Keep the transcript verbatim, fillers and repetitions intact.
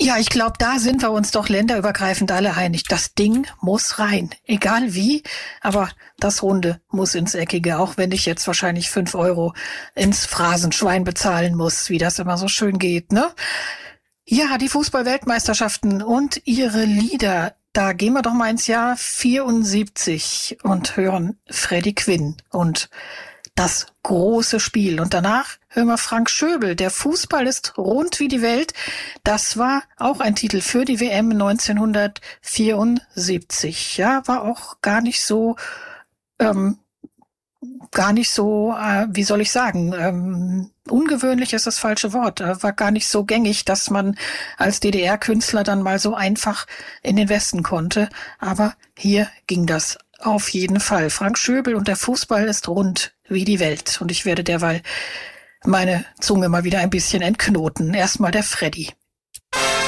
Ja, ich glaube, da sind wir uns doch länderübergreifend alle einig. Das Ding muss rein. Egal wie, aber das Runde muss ins Eckige, auch wenn ich jetzt wahrscheinlich fünf Euro ins Phrasenschwein bezahlen muss, wie das immer so schön geht, ne? Ja, die Fußball-Weltmeisterschaften und ihre Lieder. Da gehen wir doch mal ins Jahr vierundsiebzig und hören Freddie Quinn und das große Spiel. Und danach hören wir Frank Schöbel. Der Fußball ist rund wie die Welt. Das war auch ein Titel für die W M neunzehnhundertvierundsiebzig. Ja, war auch gar nicht so, ähm, gar nicht so, äh, wie soll ich sagen, ähm, ungewöhnlich ist das falsche Wort. Äh, war gar nicht so gängig, dass man als D D R-Künstler dann mal so einfach in den Westen konnte. Aber hier ging das auf jeden Fall. Frank Schöbel und der Fußball ist rund wie die Welt. Und ich werde derweil meine Zunge mal wieder ein bisschen entknoten. Erstmal der Freddy.